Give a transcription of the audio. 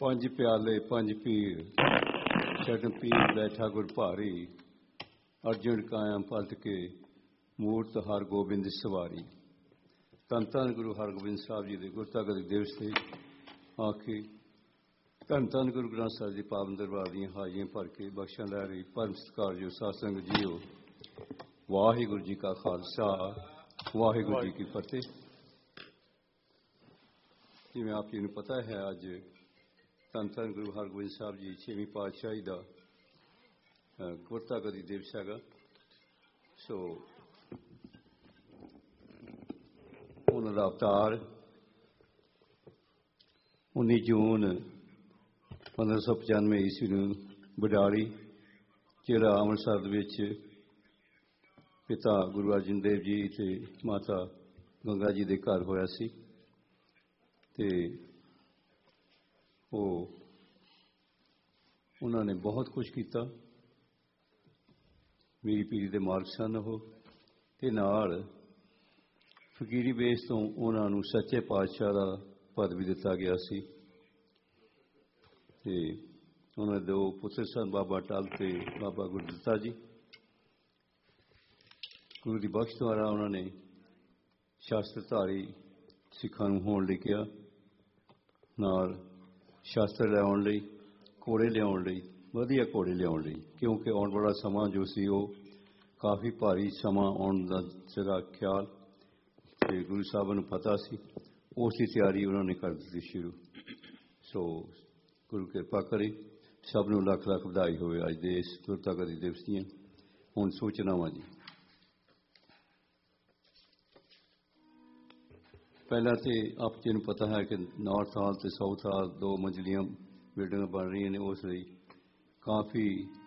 पंज प्याले पंज पीर छठन पीर बैठा गुर भारी अर्जुन कायम पलट के मूर्त हर गोबिंद सवारी। धन धन गुरु हरगोबिंद साहब जी के गुरतागत दिवस से आखी धन धन गुरु ग्रंथ साहिब की पावन दरबार दी हाजियां भर के बख्शा लै रही परम सत्कारजो सत्संग जीओ। वाहिगुरू जी का खालसा वाहिगुरू जी की फतेह। जिवें आप जी नूं पता है अज धन धन गुरु हरगोबिंद साहब जी 6वीं पातशाही का गुरतागत दिवस है। सो उन्हां दा अवतार 19 जून 1595 ईस्वी नूं बडाली जिला अमृतसर विच पिता गुरु अर्जन देव जी ते माता गंगा जी के घर होया सी। ते उन्होंने बहुत कुछ किया। मेरी पीढ़ी के मार्ग सन वो ते नाल फकीरी बेस तो उन्होंने सच्चे पातशाह का पदवी दिता गया सी। ते उन्होंने दो पुत्र सन बाबा टल ते बाबा गुरदित्ता जी। गुरु की बख्श द्वारा उन्होंने शास्त्रधारी सिखा होने लई कहा, नाल शास्त्र लियाउण लई घोड़े लियाउण लई वधिया घोड़े लियाउण लई, क्योंकि आउण वाला समा जो सी वो काफ़ी भारी समा आउण दा सीगा ख्याल ते गुरु साहब नूं पता सी। उसकी तैयारी उन्होंने कर दी शुरू। सो गुरु कृपा करे सब नूं लख लख बधाई होवे अज दे इस गुरतागत दिवस दीआं। हुण सूचनावां जी। पहला तो आप जी नूं पता है कि नॉर्थ हाल ते साउथ हाल 2 मंजिलियां बिल्डिंग बन रही ने, उस लिए काफ़ी